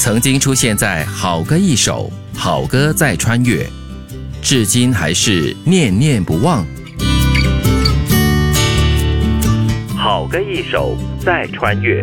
曾经出现在好歌一首，好歌再穿越，至今还是念念不忘。好歌一首再穿越。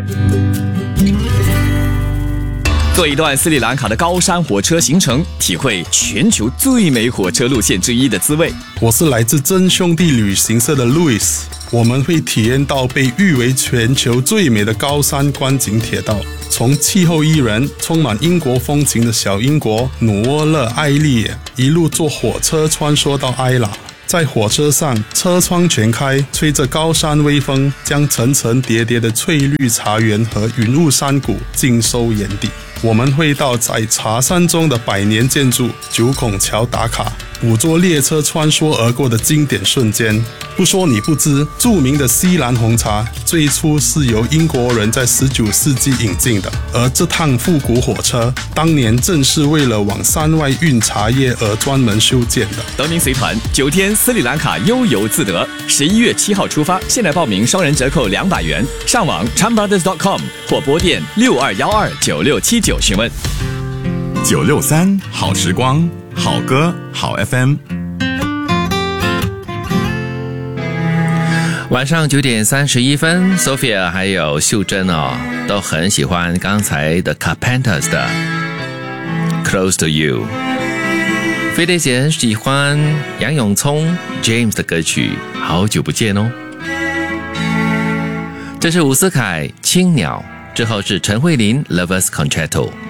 做一段斯里兰卡的高山火车行程，体会全球最美火车路线之一的滋味。 我是来自真兄弟旅行社的 Louis， 我们会体验到被誉为全球最美的高山观景铁道，从气候宜人、充满英国风情的小英国努沃勒艾利，一路坐火车穿梭到埃拉。在火车上，车窗全开，吹着高山微风，将层层叠叠的翠绿茶园和云雾山谷尽收眼底。我们会到在茶山中的百年建筑九孔桥打卡，捕捉列车穿梭而过的经典瞬间。不说你不知，著名的西兰红茶最初是由英国人在19世纪引进的，而这趟复古火车当年正是为了往山外运茶叶而专门修建的。 德明随团9天斯里兰卡悠游自得，11月7号出发，现在报名双人折扣200元，上网 chanbrothers.com 或拨电62129679询问。 963好时光，好歌好 FM。 晚上9点31分 ，Sophia 还有秀珍都很喜欢刚才的 Carpenters 的 Close to You。飞碟姐很喜欢杨永聪 James 的歌曲《好久不见》哦。这是伍思凯《青鸟》，之后是陈慧琳 Lovers Concerto。